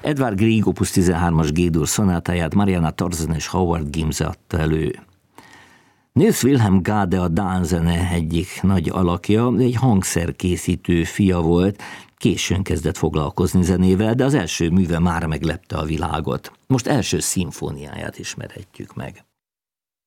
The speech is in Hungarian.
Edvard Grieg opus 13-as G-dur szonátáját Marianna Torzen és Howard Gims adta elő. Niels Wilhelm Gade a dán zene egyik nagy alakja, egy hangszerkészítő fia volt, későn kezdett foglalkozni zenével, de az első műve már meglepte a világot. Most első szimfóniáját ismerhetjük meg.